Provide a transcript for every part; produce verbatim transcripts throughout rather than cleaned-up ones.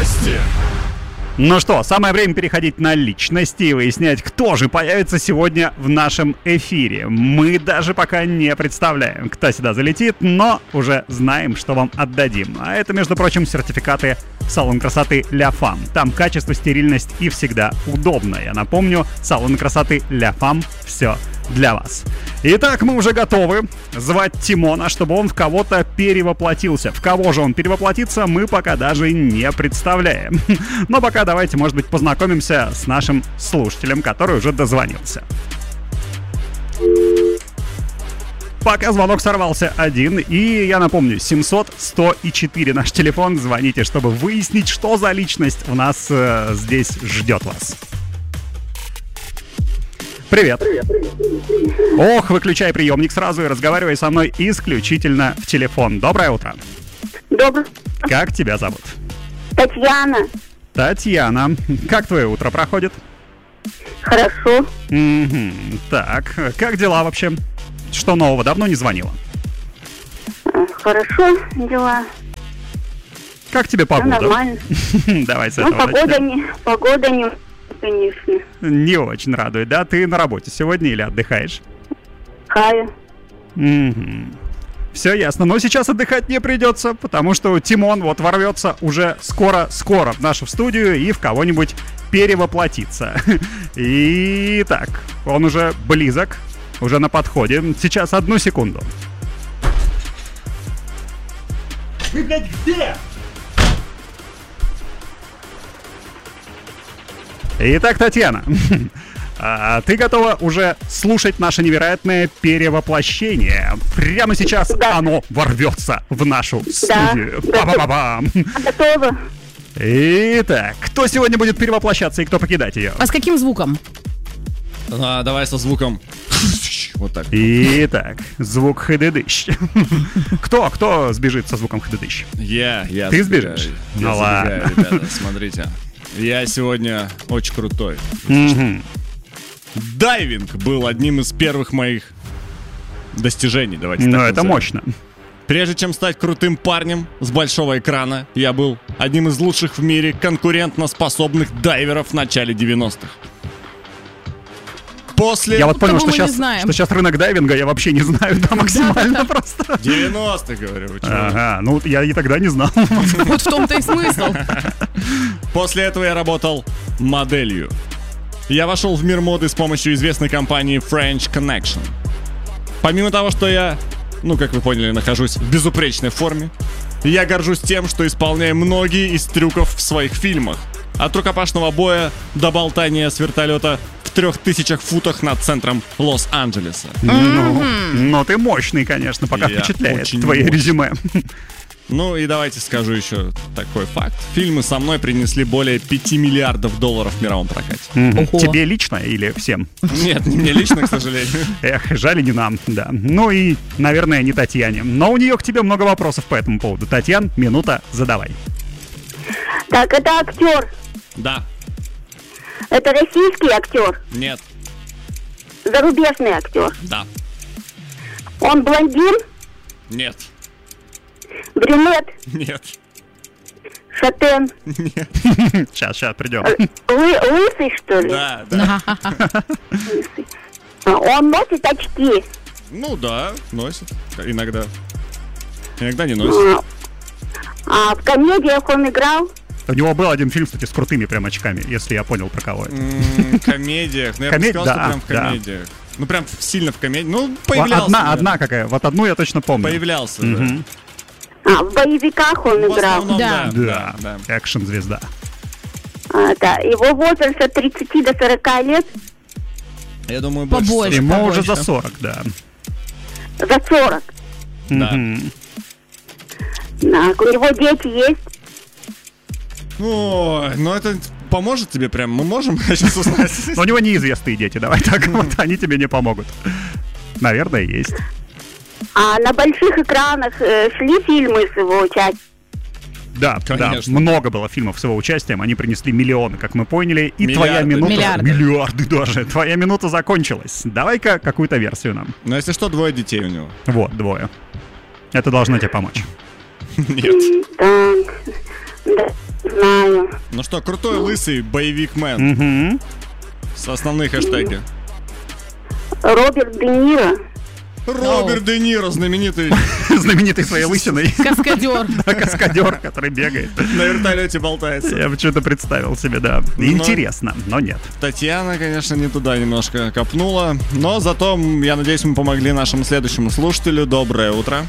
Личности. Ну что, самое время переходить на личности и выяснять, кто же появится сегодня в нашем эфире. Мы даже пока не представляем, кто сюда залетит, но уже знаем, что вам отдадим. А это, между прочим, сертификаты в салон красоты Ля Фам. Там качество, стерильность и всегда удобно. Я напомню, салон красоты Ля Фам — все для вас. Итак, мы уже готовы звать Тимона, чтобы он в кого-то перевоплотился. В кого же он перевоплотится, мы пока даже не представляем. Но пока давайте, может быть, познакомимся с нашим слушателем, который уже дозвонился. Пока звонок сорвался один, и я напомню, семьсот сто четыре наш телефон. Звоните, чтобы выяснить, что за личность у нас э, здесь ждет вас. Привет. Ох, выключай приемник сразу и разговаривай со мной исключительно в телефон. Доброе утро. Доброе. Как тебя зовут? Татьяна. Татьяна. Как твое утро проходит? Хорошо. Угу. Так, как дела вообще? Что нового? Давно не звонила? Хорошо дела. Как тебе погода? Да, нормально. Давай с ну, этого погода начнем. не, погода не, конечно. Не очень радует, да? Ты на работе сегодня или отдыхаешь? Хая. Угу. Все ясно, но сейчас отдыхать не придется, потому что Тимон вот ворвется уже скоро-скоро в нашу студию и в кого-нибудь перевоплотится. Итак, он уже близок, уже на подходе. Сейчас одну секунду. Вы, блядь, где? Итак, Татьяна, а ты готова уже слушать наше невероятное перевоплощение? Прямо сейчас да. Оно ворвется в нашу студию. Да. Ба-ба-ба-бам. Готова. Итак, кто сегодня будет перевоплощаться и кто покидать ее? А с каким звуком? А, давай со звуком. Вот так. Итак, звук хыдыдыщ. Кто, кто сбежит со звуком хыдыдыщ? Я, я. Ты забегаю. сбежишь? Я Ну забегаю, ладно. ребята, смотрите. Я сегодня очень крутой. Мгм. Дайвинг был одним из первых моих достижений, давайте Ну, так это назовем. мощно. Прежде чем стать крутым парнем с большого экрана, я был одним из лучших в мире конкурентноспособных дайверов в начале девяностых. После Я вот понял, Кого что мы не сейчас, знаем. что сейчас рынок дайвинга я вообще не знаю, да, максимально просто. девяностых, говорю, вы чего? Ага, ну я и тогда не знал. Вот в том-то и смысл. После этого я работал моделью. Я вошел в мир моды с помощью известной компании French Connection. Помимо того, что я, ну, как вы поняли, нахожусь в безупречной форме, я горжусь тем, что исполняю многие из трюков в своих фильмах. От рукопашного боя до болтания с вертолета в трех тысячах футах над центром Лос-Анджелеса. Ну, ну, ты мощный, конечно, пока Я впечатляет очень твое мощный. резюме. Ну и давайте скажу еще такой факт. Фильмы со мной принесли более пяти миллиардов долларов в мировом прокате. Мгм. Ого. Тебе лично или всем? Нет, не мне лично, к сожалению. Эх, жаль, и не нам, да. Ну и, наверное, не Татьяне. Но у нее к тебе много вопросов по этому поводу. Татьян, минута, задавай. Так, это актер. Да, Это российский актер. нет, Зарубежный актер. да, Он блондин, нет, брюнет, нет. шатен. Сейчас, сейчас, придем. Лы- лысый, что ли? Да, да. Лысый. А, Он носит очки. Ну да, носит. Иногда. Иногда не носит. А, а в комедиях он играл. У него был один фильм, кстати, с крутыми прям очками, если я понял, про кого это. М, комедиях. Ну, я бы Комед- сказал, да, что прям в да. комедиях. Ну, прям сильно в комедии. Ну, появлялся. Одна, наверное. одна какая, вот одну я точно помню. Появлялся, да. Мгм. А, в боевиках он В играл. основном, Да. да. Да, Да, да. экшн-звезда. А, да. Его возраст от тридцати до сорока лет. Я думаю, больше. Побольше. сорок. Ему уже побольше. за сорок, да. За сорок. Да. Мгм. Так, у него дети есть. Ой, ну это поможет тебе прям? Мы можем сейчас узнать? Но у него неизвестные дети, давай так вот, они тебе не помогут. Наверное, есть. А на больших экранах э, шли фильмы с его участием. Да, да, Конечно. много было фильмов с его участием, они принесли миллионы, как мы поняли, и твоя Миллиарды. минута... Миллиарды. Миллиарды даже. Твоя минута закончилась. Давай-ка какую-то версию нам. Ну, если что, двое детей у него. Вот, двое. Это должно тебе помочь. Нет. Так, да. Знаю. Ну что, крутой лысый боевик-мен. Угу. С основные хэштеги. Роберт Де Ниро. Роберт Де Ниро, знаменитый Знаменитый своей лысиной. Каскадер. Да, каскадер, который бегает. на вертолете болтается. Я бы что-то представил себе, да. Интересно, но нет. Татьяна, конечно, не туда немножко копнула. Но зато, я надеюсь, мы помогли нашему следующему слушателю. Доброе утро.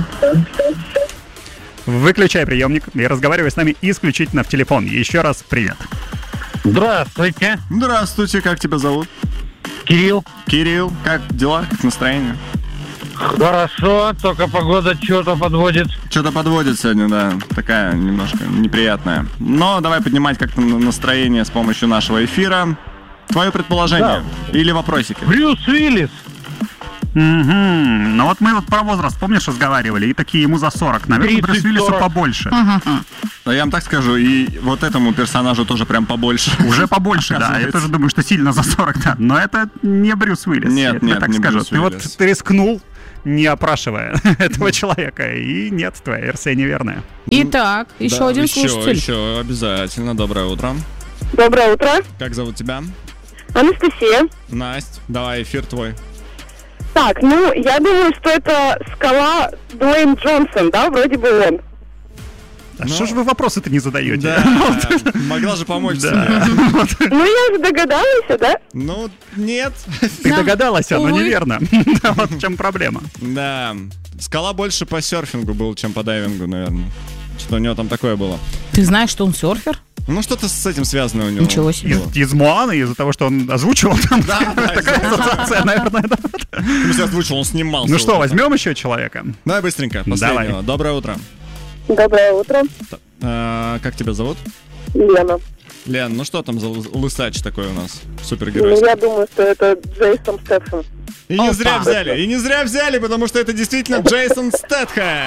Выключай приемник и разговаривай с нами исключительно в телефон. Еще раз привет. Здравствуйте, Здравствуйте, как тебя зовут? Кирилл. Кирилл, как дела, как настроение? Хорошо, только погода что-то подводит. Что-то подводит сегодня, да, такая немножко неприятная. Но давай поднимать как-то настроение с помощью нашего эфира. Твое предположение или вопросики? Брюс Уиллис. Угу. Ну вот мы вот про возраст, помнишь, разговаривали, и такие ему за сорок. Наверное, Брюс Уиллису побольше. Да я вам так скажу, и вот этому персонажу тоже прям побольше. Уже побольше, да. Я тоже думаю, что сильно за сорок, да. Но это не Брюс Уиллис. Нет, я тебе нет, так не скажу. Брюс Ты вот Уиллис. ты рискнул, не опрашивая этого человека. И нет, твоя версия неверная. Итак, еще Да, один еще, слушатель. Еще, обязательно. Доброе утро. Доброе утро. Как зовут тебя? Анастасия. Настя, давай, эфир твой. Так, ну, я думаю, что это скала Дуэйн Джонсон, да, вроде бы он. А что же вы вопросы-то не задаете? Да, могла же помочь Да. себе. Ну, я же догадалась, да? Ну, нет. Ты Да. догадалась, но Увы. неверно. Да, вот в чем проблема. Да, скала больше по серфингу был, чем по дайвингу, наверное. Что у него там такое было. Ты знаешь, что он серфер? Ну, что-то с этим связано у него. Ничего себе. Из, из Моаны, из-за того, что он озвучивал там. Да, да, Такая ассоциация, наверное. да. Ну, сейчас озвучил, он снимался. Ну что, вот это. возьмем еще человека? Давай быстренько, последнего. Давай. Доброе утро. Доброе утро. А, как тебя зовут? Лена. Лен, ну что там за лыс- лысач такой у нас? Ну, Супергеройский. я думаю, что это Джейсон Стэтхэм. И не Опа. зря взяли, и не зря взяли, потому что это действительно Джейсон Стэтхэм.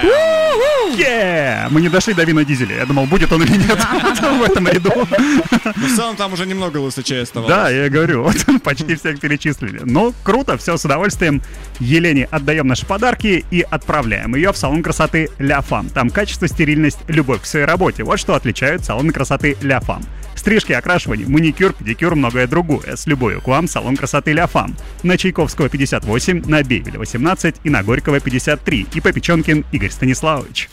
Е! Мы не дошли до Вина Дизеля. Я думал, будет он или нет в этом ряду. Но в целом там уже немного лысачей оставалось. Да, я говорю, вот почти всех перечислили. Ну, круто, все с удовольствием. Елене отдаем наши подарки и отправляем ее в салон красоты Ля Фам. Там качество, стерильность, любовь к своей работе. Вот что отличают салоны красоты Ля Фам. Стрижки, окрашивание, маникюр, педикюр, многое другое. С любовью к вам салон красоты Ля Фам. На Чайковского пятьдесят восемь, на Бейвеля восемнадцать и на Горького пятьдесят три. И по Печенкин Игорь Станиславович.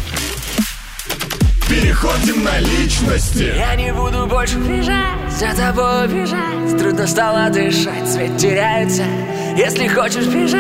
Переходим на личности. Я не буду больше бежать, за тобой бежать. Трудно стало дышать, свет теряется. Если хочешь бежать,